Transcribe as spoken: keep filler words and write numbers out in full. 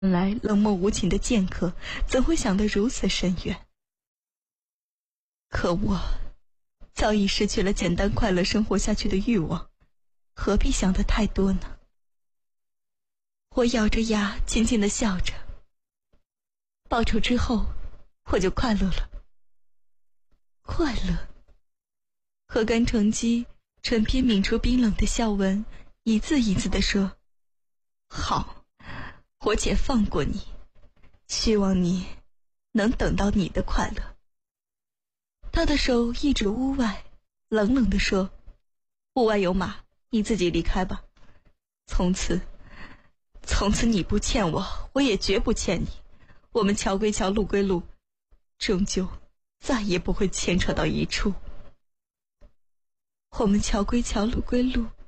本来冷漠无情的剑客，怎会想得如此深远？可我早已失去了简单快乐生活下去的欲望，何必想得太多呢？我咬着牙轻轻地笑着，报仇之后我就快乐了。快乐。何干乘机唇边抿出冰冷的笑纹，一字一字地说：好，我且放过你，希望你能等到你的快乐。他的手一指屋外，冷冷地说：屋外有马，你自己离开吧。从此从此你不欠我，我也绝不欠你。我们桥归桥，路归路，终究再也不会牵扯到一处。我们桥归桥，路归路，